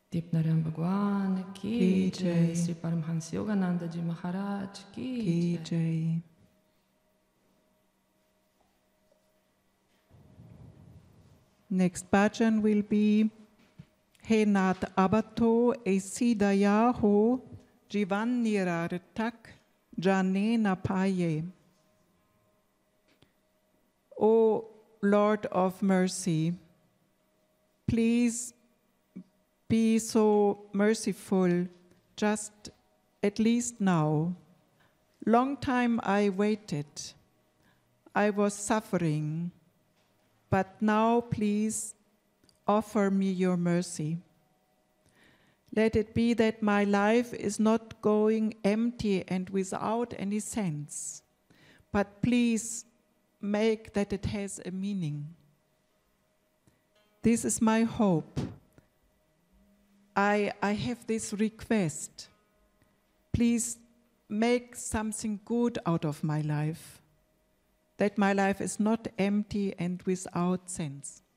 Dipnarayana Bhagwan ki jai, Sri Paramhansa Yogananda Ji Maharaj ki jai. Next bhajan will be He Nath Abato Esidaya Ho Jivan Nirartak Jane Napaye. O Lord of mercy, please be so merciful, just at least now. Long time I waited. I was suffering, but now please offer me your mercy. Let it be that my life is not going empty and without any sense, but please make that it has a meaning. This is my hope. I have this request. Please make something good out of my life, that my life is not empty and without sense.